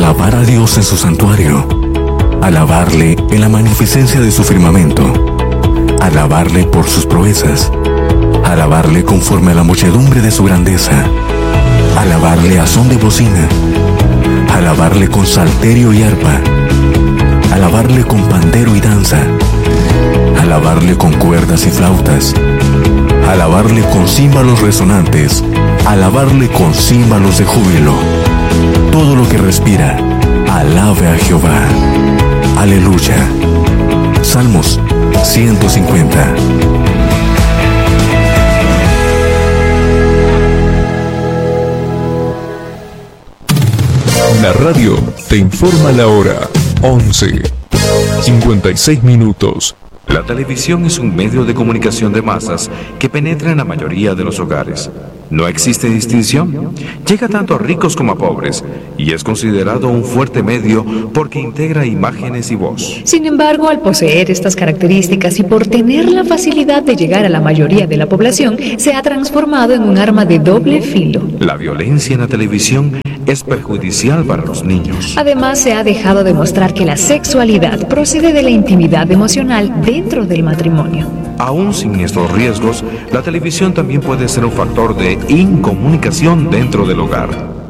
alabar a Dios en su santuario, alabarle en la magnificencia de su firmamento, alabarle por sus proezas, alabarle conforme a la muchedumbre de su grandeza, alabarle a son de bocina, alabarle con salterio y arpa, alabarle con pandero y danza, alabarle con cuerdas y flautas, alabarle con címbalos resonantes, alabarle con címbalos de júbilo. Todo lo que respira, alabe a Jehová. Aleluya. Salmos 150. La radio te informa la hora 11:56. La televisión es un medio de comunicación de masas que penetra en la mayoría de los hogares. No existe distinción. Llega tanto a ricos como a pobres y es considerado un fuerte medio porque integra imágenes y voz. Sin embargo, al poseer estas características y por tener la facilidad de llegar a la mayoría de la población, se ha transformado en un arma de doble filo. La violencia en la televisión es perjudicial para los niños. Además, se ha dejado de mostrar que la sexualidad procede de la intimidad emocional dentro del matrimonio. Aún sin estos riesgos, la televisión también puede ser un factor de incomunicación dentro del hogar.